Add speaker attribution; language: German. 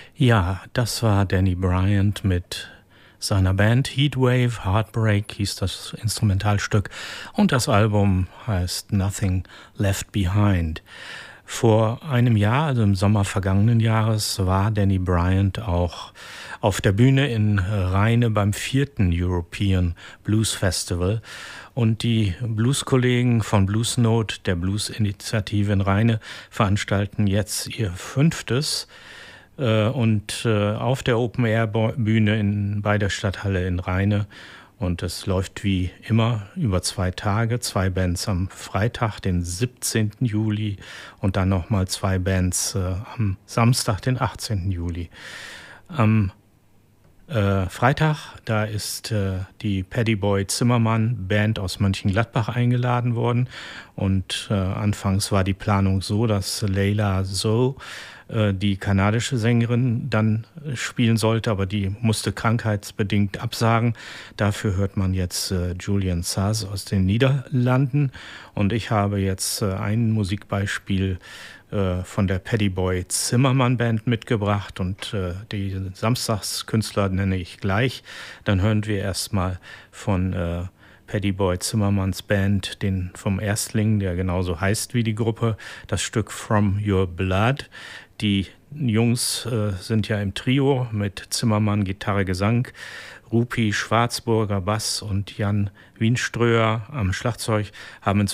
Speaker 1: Ja, das war Danny Bryant mit seiner Band Heatwave. Heartbreak hieß das Instrumentalstück und das Album heißt Nothing Left Behind. Vor einem Jahr, also im Sommer vergangenen Jahres, war Danny Bryant auch auf der Bühne in Rheine beim 4. European Blues Festival. Und die Blueskollegen von Bluesnote, der Blues-Initiative in Rheine, veranstalten jetzt ihr 5. Und auf der Open-Air-Bühne bei der Stadthalle in Rheine. Und es läuft wie immer über 2 Tage, 2 Bands am Freitag, den 17. Juli und dann nochmal 2 Bands am Samstag, den 18. Juli. Am Freitag, da ist die Paddy Boy Zimmermann Band aus Mönchengladbach eingeladen worden. Und anfangs war die Planung so, dass Leila Zoe, die kanadische Sängerin, dann spielen sollte, aber die musste krankheitsbedingt absagen. Dafür hört man jetzt Julian Saz aus den Niederlanden. Und ich habe jetzt ein Musikbeispiel von der Paddy Boy Zimmermann Band mitgebracht und die Samstagskünstler nenne ich gleich. Dann hören wir erstmal von Paddy Boy Zimmermanns Band, den vom Erstling, der genauso heißt wie die Gruppe, das Stück From Your Blood. Die Jungs sind ja im Trio mit Zimmermann Gitarre, Gesang, Rupi Schwarzburger Bass und Jan Wienströer am Schlagzeug, haben